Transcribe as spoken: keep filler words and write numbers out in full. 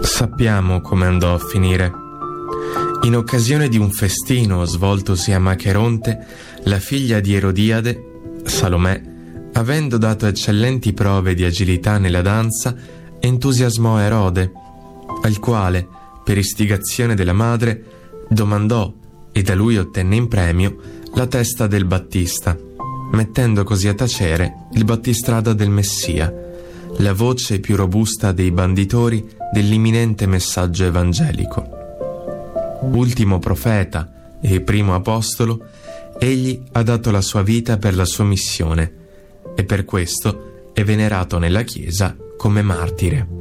Sappiamo come andò a finire. In occasione di un festino svoltosi a Macheronte, la figlia di Erodiade, Salomè, avendo dato eccellenti prove di agilità nella danza, entusiasmò Erode, al quale, per istigazione della madre, domandò e da lui ottenne in premio la testa del Battista, mettendo così a tacere il battistrado del Messia, la voce più robusta dei banditori dell'imminente messaggio evangelico. Ultimo profeta e primo apostolo, egli ha dato la sua vita per la sua missione e per questo è venerato nella Chiesa come martire.